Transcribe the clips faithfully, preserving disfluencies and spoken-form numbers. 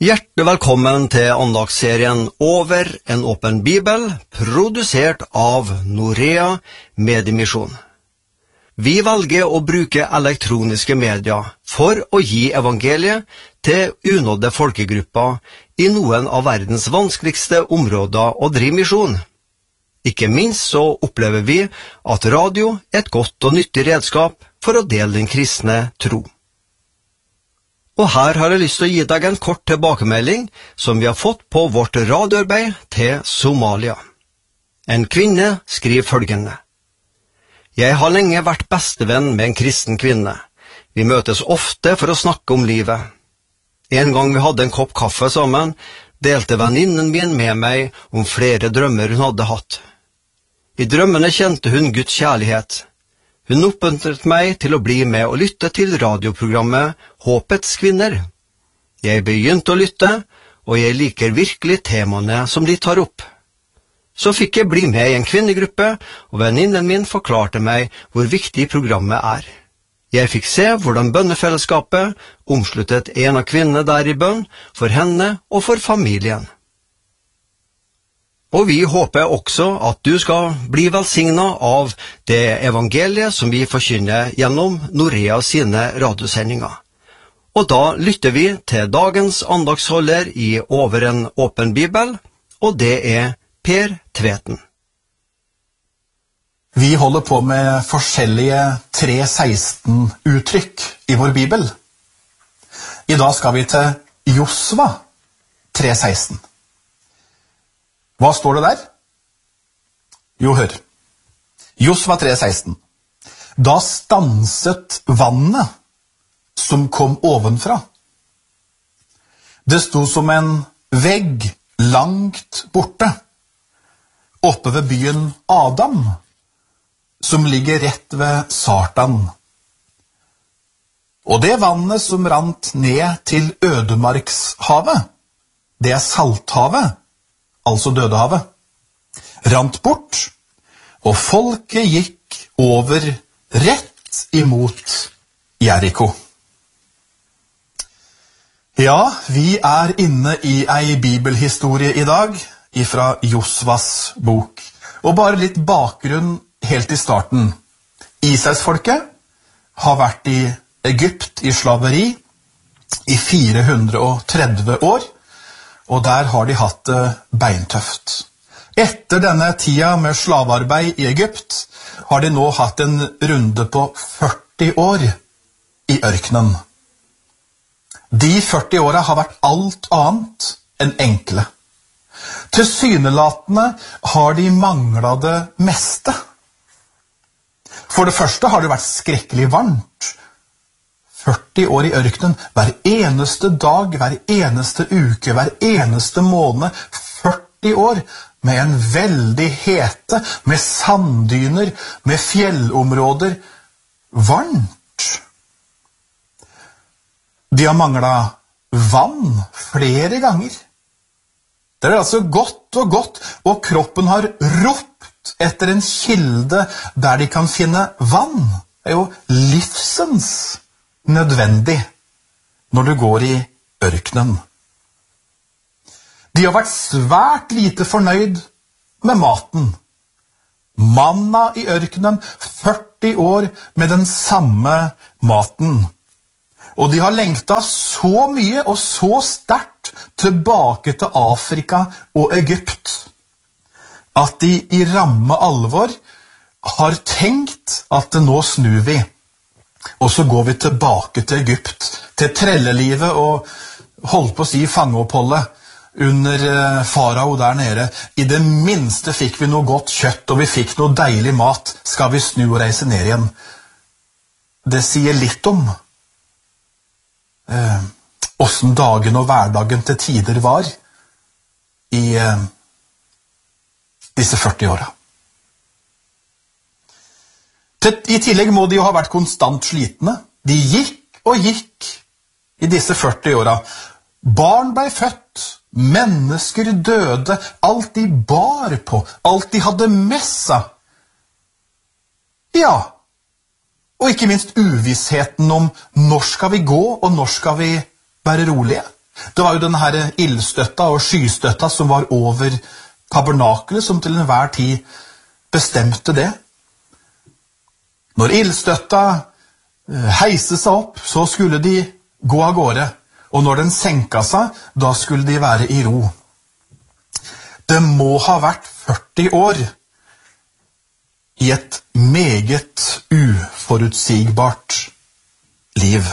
Hjertelig velkommen til andagsserien Over en åpen bibel, produsert av Norea Mediemisjon. Vi velger å bruke elektroniske medier for å gi evangeliet til unådde folkegrupper i noen av verdens vanskeligste områder å drive misjon. Ikke minst så opplever vi at radio er et godt og nyttig redskap for å dele den kristne tro. Og her har jeg lyst til å gi deg en kort tilbakemelding som vi har fått på vårt radioarbeid til Somalia. En kvinne skriver følgende: Jeg har lenge vært bestevenn med en kristen kvinne. Vi møtes ofte for å snakke om livet. En gang vi hadde en kopp kaffe sammen, delte venninnen min med meg om flere drømmer hun hadde hatt. I drømmene kjente hun Guds kjærlighet. Hun oppmuntret meg til å bli med og lytte til radioprogrammet Håpets kvinner. Jeg begynte å lytte, og jeg liker virkelig temaene som de tar opp. Så fikk jeg bli med i en kvinnegruppe, og venninnen min forklarte meg hvor viktig programmet er. Jeg fikk se hvordan bønnefellesskapet omsluttet en av kvinnene der i bønn for henne og for familien. Og vi håper også at du skal bli velsignet av det evangeliet som vi forkynner gjennom Norea sine radiosendinger. Og da lytter vi til dagens andagsholder i Over en åpen bibel, og det er Per Tveten. Vi holder på med forskjellige tre seksten-uttrykk i vår bibel. I dag skal vi til Josva tre seksten. Hva står det der? Jo, hør. Josva tre seksten. Da stanset vannet som kom ovenfra. Det sto som en vegg langt borte, oppe ved byen Adam, som ligger rett ved Sartan. Og det vannet som rant ned til ødemarkshavet, det er Salthavet, altså Dødehavet, rant bort, og folket gikk over rett imot Jericho. Ja, vi er inne i ei bibelhistorie i dag, ifra Josvas bok. Og bare litt bakgrunn helt i starten. Israelsfolket har vært i Egypt i slaveri i fire hundre og tretti år, og der har de hatt det beintøft. Etter denne tida med slavearbeid i Egypt har de nå hatt en runde på førti år i ørkenen. De førti åra har vært alt annet enn enkle. Tilsynelatende har de manglet det meste. For det første har det vært skrekkelig varmt. førti år i ørkenen, hver eneste dag, hver eneste uke, hver eneste måned, førti år, med en veldig hete, med sanddyner, med fjellområder, varmt. De har manglet vann flere ganger. Det er altså godt og godt, og kroppen har ropt etter en kilde der de kan finne vann. Det er jo livsens nødvendig når du går i ørkenen. De har vært svært lite fornøyd med maten. Manna i ørkenen, førti år med den samme maten. Og de har lengtet så mye og så sterkt tilbake til Afrika og Egypt, at de i ramme alvor har tenkt at nå snur vi. Og så går vi tilbake til Egypt, til trellelivet og holdt på å si fangeoppholdet under farao der nede. I det minste fikk vi noe godt kjøtt, og vi fikk noe deilig mat. Skal vi snu og reise ned igjen? Det sier litt om eh, hvordan dagen og hverdagen til tider var i eh, disse førti åra. I tillegg må de jo ha vært konstant slitne. De gikk og gikk i disse førti åra. Barn ble født, mennesker døde, alt de bar på, alt de hadde med seg. Ja, og ikke minst uvissheten om når skal vi gå, og når skal vi være rolige. Det var jo denne her ildstøtta og skystøtta som var over tabernakelet, som til enhver tid bestemte det. Når ildstøtta heiste seg opp, så skulle de gå av gårde. Og når den senka seg, da skulle de være i ro. Det må ha vært førti år i et meget uforutsigbart liv.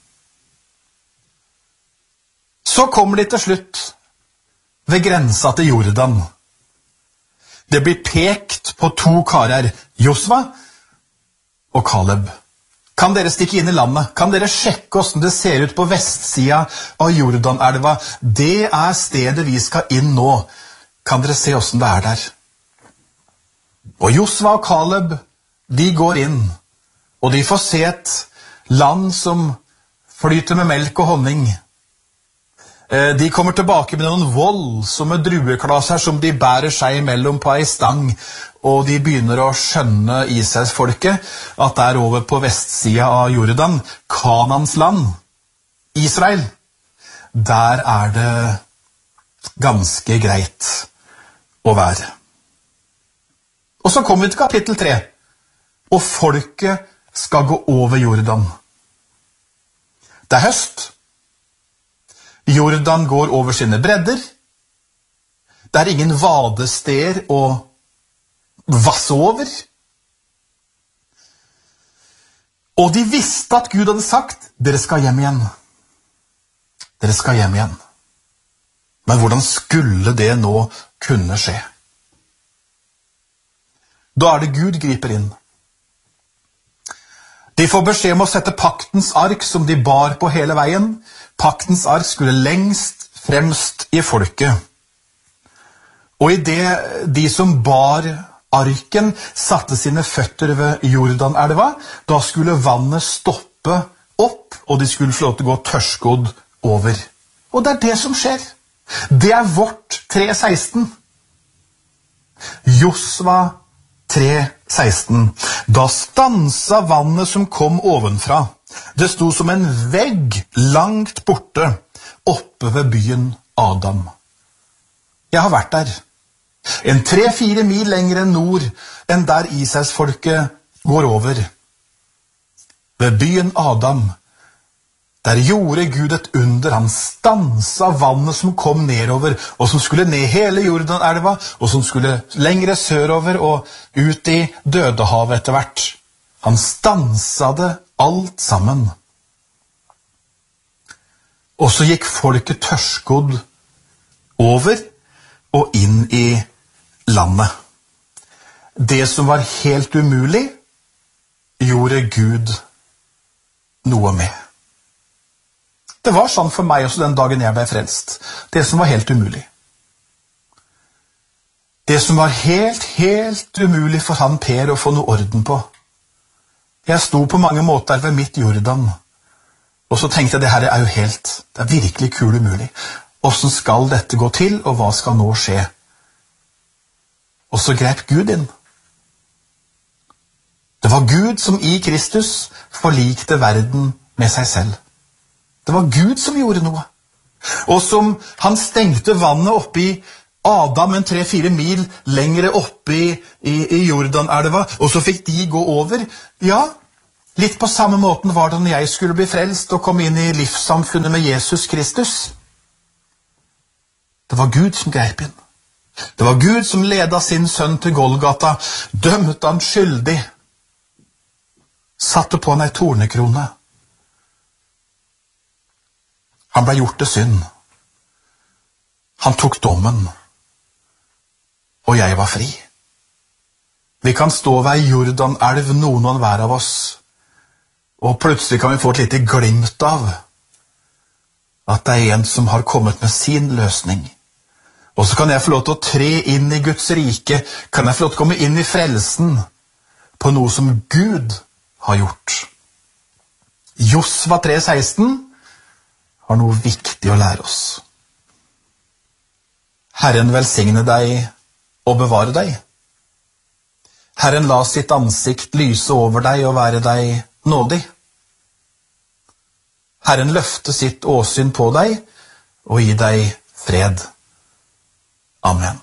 Så kommer de til slutt ved grensa til Jordan. Det blir pekt på to karer, Josva og Kaleb. Kan dere stikke inn i landet? Kan dere sjekke hvordan det ser ut på vestsida av Jordanelva? Det er stedet vi skal inn nå. Kan dere se hvordan det er der? Og Josva og Kaleb, de går inn, og de får se et land som flyter med melk og honning. De kommer tilbake med noen voldsomme drueklasser som de bærer seg imellom på ei stang, og de begynner å skjønne Israelsfolket at det er over på vestsida av Jordan, Kanans land, Israel. Der er det ganske greit å være. Og så kommer vi til kapittel tre, og folket skal gå over Jordan. Det er høst. Jordan går over sine bredder. Det er ingen vadesteder å vasse over. Og de visste at Gud hadde sagt, dere skal hjem igjen. Dere skal hjem igjen. Men hvordan skulle det nå kunne skje? Da er det Gud griper inn. De får beskjed om å sette paktens ark som de bar på hele veien. Paktens ark skulle lengst fremst i folket. Og i det de som bar arken satte sine føtter ved Jordanelva, da skulle vannet stoppe opp, og de skulle få lov til å gå tørrskodd over. Og det er det som skjer. Det er vårt tre seksten. Josva tre seksten. Da stansa vannet som kom ovenfra. Det sto som en vegg langt borte, oppe ved byen Adam. Jeg har vært der. En tre-fire mil lenger enn nord enn der Israelsfolket går over. Ved byen Adam, der gjorde Gud et under. Han stansa vannet som kom nedover, og som skulle ned hele Jordanelva, og som skulle lengre sørover og ut i Dødehavet etter hvert. Han stansa det alt sammen. Og så gikk folket tørrskodd over og inn i landet. Det som var helt umulig, gjorde Gud noe med. Det var sånn for meg også den dagen jeg ble frelst. Det som var helt umulig. Det som var helt, helt umulig for han Per å få noe orden på. Jeg sto på mange måter ved mitt Jordan, og så tenkte jeg, det her er jo helt, det er virkelig kul umulig. Hvordan skal dette gå til, og hva skal nå skje? Og så grep Gud inn. Det var Gud som i Kristus forlikte verden med seg selv. Det var Gud som gjorde noe. Og som han stengte vannet oppi Adam en tre-fire mil lengre oppe i, i, i Jordanelva, og så fikk de gå over. Ja, litt på samme måten var det når jeg skulle bli frelst og komme inn i livssamfunnet med Jesus Kristus. Det var Gud som grep inn. Det var Gud som ledet sin sønn til Golgata, dømte han skyldig, satte på han ei tornekrone. Han ble gjort til synd. Han tok dommen. Og jeg var fri. Vi kan stå ved Jordanelv, noen og hver av oss, og plutselig kan vi få et lite glimt av at det er en som har kommet med sin løsning. Og så kan jeg få lov til å tre inn i Guds rike, kan jeg få lov til å komme inn i frelsen på noe som Gud har gjort. Josva tre seksten har noe viktig å lære oss. Herren velsigne deg og bevare deg. Herren la sitt ansikt lyse over deg og være deg nådig. Herren løfte sitt åsyn på deg og gi deg fred. Amen.